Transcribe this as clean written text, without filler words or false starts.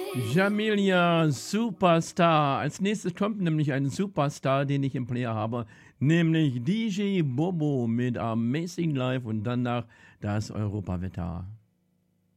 Jamelia Superstar. Als nächstes kommt nämlich ein Superstar, den ich im Player habe, nämlich DJ Bobo mit Amazing Life und danach das Europawetter.